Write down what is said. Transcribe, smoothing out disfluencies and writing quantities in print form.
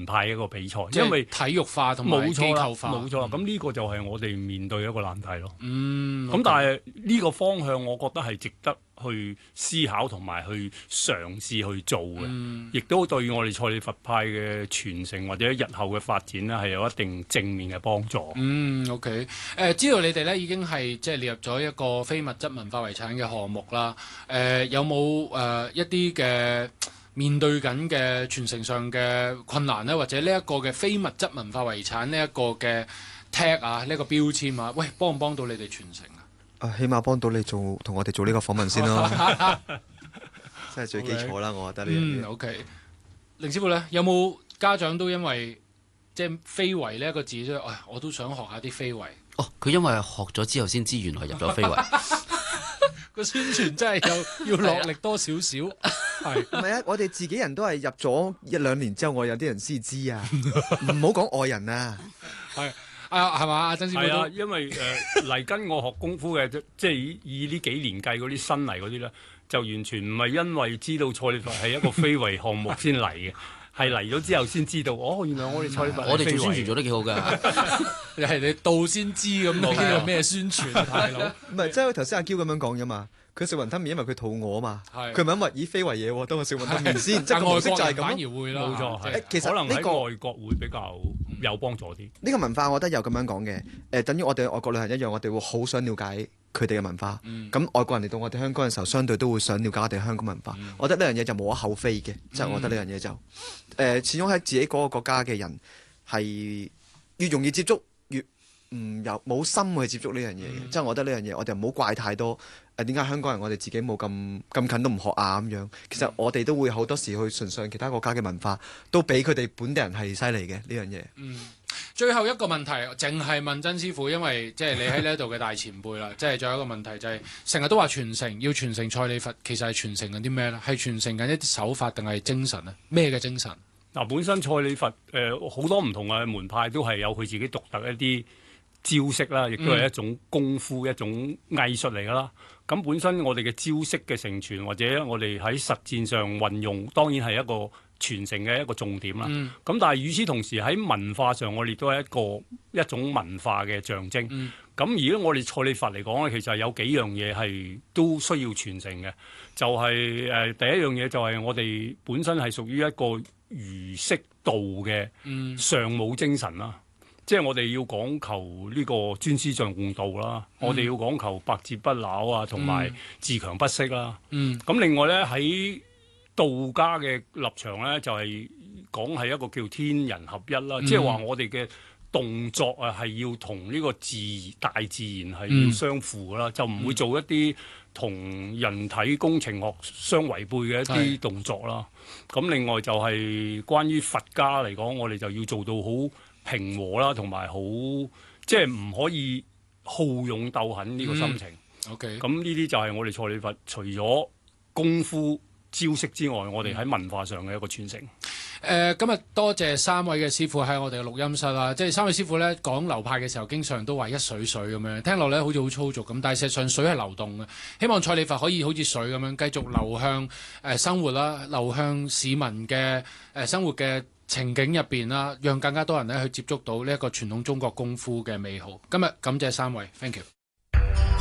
派嘅一個比賽， 即係因為體育化同埋機構化， 冇錯啦。咁呢個就係我哋面對一個難題咯。 咁但係呢個方向，我覺得係值得去思考同埋去嘗試去做嘅，亦都對我哋塞里佛派嘅傳承或者日後嘅發展呢係有一定正面嘅幫助。 OK， 知道你哋咧已經係即係列入咗一個非物質文化遺產嘅項目啦。有冇一啲嘅面對緊嘅傳承上嘅困難呢？或者呢一個嘅非物質文化遺產呢一個嘅 tag 啊，呢一個標籤啊，喂，幫唔幫到你哋傳承啊？ 起碼幫到你同我哋做呢個訪問先咯，真係最基礎啦，我覺得呢樣嘢。 OK， 凌師傅咧，有冇家長都因為即係非遺呢一個字，所以我都想學下啲非遺。 佢因為學咗之後先知原來入咗非遺。 個宣傳真係要落力多少少，係唔係啊？我哋自己人都係入咗1-2年之後，我有啲人先知啊，唔好講外人啊。 係係嘛？阿曾師傅都因為嚟跟我學功夫嘅，即係以呢幾年計嗰啲新嚟嗰啲咧，就完全唔係因為知道塞里佛係一個非遺項目先嚟嘅。係嚟咗之後先知道，原來我哋塞里佛我哋做宣傳做得幾好㗎， 係你到先知咁，呢個咩宣傳啊，大佬？ 唔係，即係頭先阿嬌咁樣講啫嘛。佢食雲吞麵，因為佢肚餓啊嘛。佢咪因為非遺嘢喎，等我食雲吞麵先。即係個模式就係咁。 反而會啦， 冇錯。 其實可能喺外國會比較有幫助啲。 呢個文化我覺得有咁樣講嘅。等於我哋外國旅行一樣，我哋會好想了解佢哋嘅文化。咁外國人嚟到我哋香港嘅時候，相對都會想了解我哋香港文化。我覺得呢樣嘢就無可厚非嘅，即係我覺得呢樣嘢就始終喺自己嗰個國家嘅人係越容易接觸，越冇心去接觸呢樣嘢嘅。即係我覺得呢樣嘢，我哋唔好怪太多。點解香港人我哋自己冇咁近都唔學啊咁樣？其實我哋都會好多時去崇尚其他國家嘅文化，都比佢哋本地人係犀利嘅呢樣嘢。 最後一個問題，淨係問曾師傅，因為即係你喺呢度嘅大前輩啦。即係最後一個問題就係成日都話傳承，要傳承塞里佛，其實係傳承緊啲咩咧？係傳承緊一啲手法定係精神咧？咩嘅精神？ 本身塞里佛好多唔同嘅門派都係有佢自己獨特一啲招式啦，亦都係一種功夫、一種藝術嚟㗎啦。咁本身我哋嘅招式嘅承傳，或者我哋喺實戰上運用，當然係一個傳承嘅一個重點啦。咁但係與此同時喺文化上，我哋都係一種文化嘅象徵。咁而家我哋塞里佛嚟講咧，其實有幾樣嘢係都需要傳承嘅。就係第一樣嘢就係我哋本身係屬於一個儒釋道嘅尚武精神啦。即係我哋要講求呢個尊師重道啦，我哋要講求百折不撓啊，同埋自強不息啦。咁另外咧喺道家嘅立場咧，就係講係一個叫天人合一啦，即係話我哋嘅動作啊係要同呢個大自然係要相符啦，就唔會做一啲同人體工程學相違背嘅一啲動作啦。咁另外就係關於佛家嚟講，我哋就要做到好平和啦，同埋好即係唔可以好勇鬥狠呢個心情。 OK， 咁呢啲就係我哋塞里佛除咗功夫招式之外，我哋喺文化上嘅一個傳承。 今日多謝三位嘅師傅喺我哋嘅錄音室啦。即係三位師傅咧講流派嘅時候，經常都話一水水咁樣，聽落咧好似好粗俗咁，但係實際上水係流動嘅。希望塞里佛可以好似水咁樣繼續流向生活啦，流向市民嘅生活嘅情景入邊啦，讓更加多人咧去接觸到呢一個傳統中國功夫嘅美好。今日感謝三位 ，thank you。